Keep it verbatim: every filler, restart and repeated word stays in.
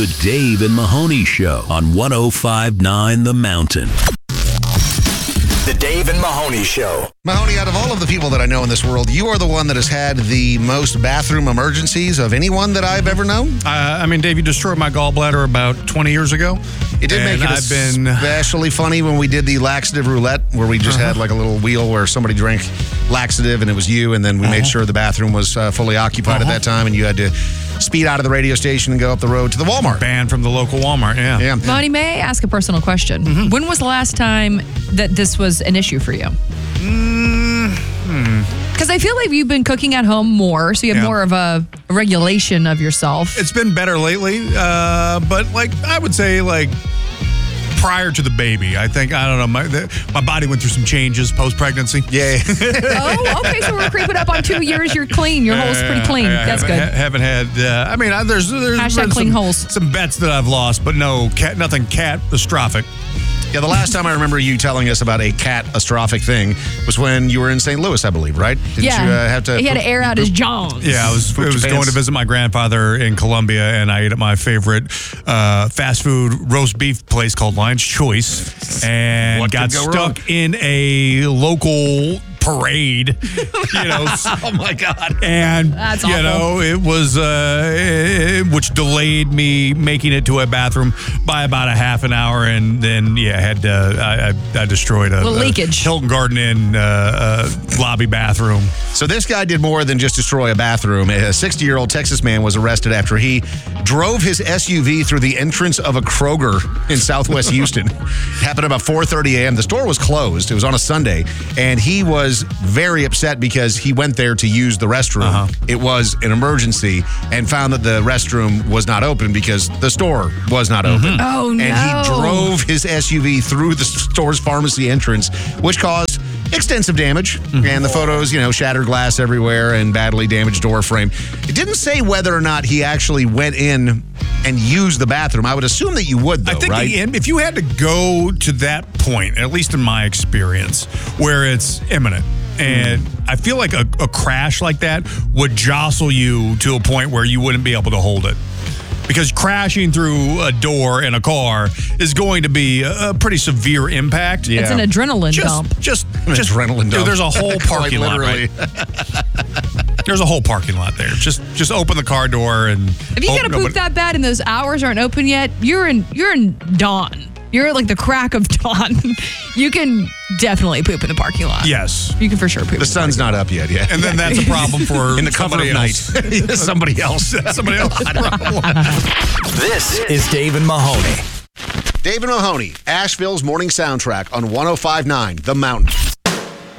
The Dave and Mahoney Show on one oh five point nine The Mountain. The Dave and Mahoney Show. Mahoney, out of all of the people that I know in this world, you are the one that has had the most bathroom emergencies of anyone that I've ever known. Uh, I mean, Dave, you destroyed my gallbladder about twenty years ago. It did make it I've been especially funny when we did the laxative roulette, where we just uh-huh. had like a little wheel where somebody drank laxative and it was you, and then we uh-huh. made sure the bathroom was uh, fully occupied uh-huh. at that time, and you had to speed out of the radio station and go up the road to the Walmart. Banned from the local Walmart, yeah. yeah. Mahoney, may I ask a personal question? Mm-hmm. When was the last time that this was an issue for you? Mm-hmm. Because I feel like you've been cooking at home more, so you have yeah. more of a regulation of yourself. It's been better lately, uh, but like I would say like prior to the baby, I think, I don't know, my the, my body went through some changes post-pregnancy. Yeah. Oh, okay, so we're creeping up on two years. You're clean. Your hole's pretty clean. Uh, That's haven't, good. Ha- haven't had, uh, I mean, I, there's, there's Hashtag been clean some, holes. some bets that I've lost, but no, cat, nothing catastrophic. Yeah, the last time I remember you telling us about a catastrophic thing was when you were in Saint Louis, I believe, right? Didn't yeah. you uh, have to... He had to air out his johns. Yeah, I was, I was going to visit my grandfather in Columbia, and I ate at my favorite uh, fast food roast beef place called Lion's Choice, and What got could go stuck wrong? in a local parade, you know. Oh, my God. And, That's you awful. know, it was, uh, it, which delayed me making it to a bathroom by about a half an hour. And then, yeah, I had, uh, I, I, I destroyed a, Little a leakage. Hilton Garden Inn uh, uh, lobby bathroom. So this guy did more than just destroy a bathroom. A sixty-year-old Texas man was arrested after he drove his S U V through the entrance of a Kroger in Southwest Houston. It happened about four thirty a.m. The store was closed. It was on a Sunday, and he was very upset because he went there to use the restroom. Uh-huh. It was an emergency, and found that the restroom was not open because the store was not open. Oh, no. And he drove his S U V through the store's pharmacy entrance, which caused extensive damage. Mm-hmm. And the photos, you know, shattered glass everywhere and badly damaged door frame. It didn't say whether or not he actually went in and used the bathroom. I would assume that you would, though, I think right? the, if you had to go to that point, at least in my experience, where it's imminent, and mm. I feel like a, a crash like that would jostle you to a point where you wouldn't be able to hold it. Because crashing through a door in a car is going to be a, a pretty severe impact. Yeah. It's an adrenaline Just, dump. just, An just adrenaline dude, dump. There's a whole parking Quite lot, literally. right? There's a whole parking lot there. Just, just open the car door and. If you open, gotta poop open- that bad and those hours aren't open yet, you're in you're in dawn. You're at like the crack of dawn. You can definitely poop in the parking lot. Yes. You can for sure poop. The sun's not up yet, yeah. And then that's a problem for in the cover somebody of else. night. Somebody else. Somebody else's problem. This is Dave and Mahoney. Dave and Mahoney, Asheville's morning soundtrack on one oh five point nine The Mountain.